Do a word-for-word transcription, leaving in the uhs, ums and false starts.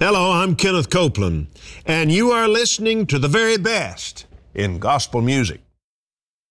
Hello, I'm Kenneth Copeland, and you are listening to the very best in gospel music.